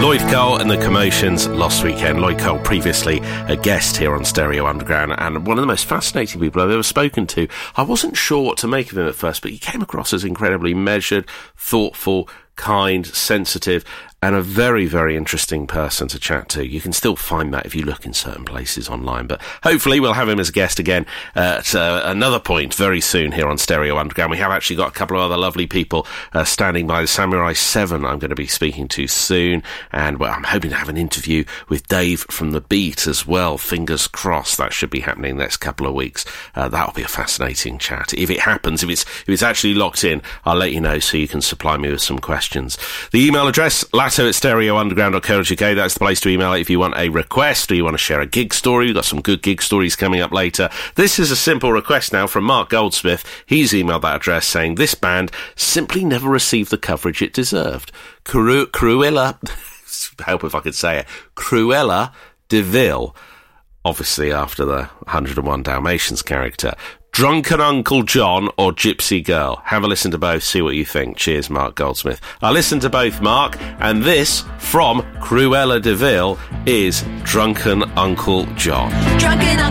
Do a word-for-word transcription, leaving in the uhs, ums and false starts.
Lloyd Cole and the Commotions, Lost Weekend. Lloyd Cole, previously a guest here on Stereo Underground, and one of the most fascinating people I've ever spoken to. I wasn't sure what to make of him at first, but he came across as incredibly measured, thoughtful, kind, sensitive, and a very, very interesting person to chat to. You can still find that if you look in certain places online, but hopefully we'll have him as a guest again at uh, another point very soon here on Stereo Underground. We have actually got a couple of other lovely people uh, standing by. The Samurai seven I'm going to be speaking to soon, and well, I'm hoping to have an interview with Dave from The Beat as well. Fingers crossed that should be happening next couple of weeks. Uh, that'll be a fascinating chat. If it happens, if it's if it's actually locked in, I'll let you know so you can supply me with some questions. The email address, latto at stereo underground dot co dot uk. That's the place to email it if you want a request or you want to share a gig story. We've got some good gig stories coming up later. This is a simple request now from Mark Goldsmith. He's emailed that address saying this band simply never received the coverage it deserved. Cru- Cruella, help if I could say it, Cruella de Vil, obviously after the one hundred and one Dalmatians character. Drunken Uncle John or Gypsy Girl? Have a listen to both, see what you think. Cheers, Mark Goldsmith. I listened to both, Mark, and this, from Cruella de Vil, is Drunken Uncle John. Drunken Uncle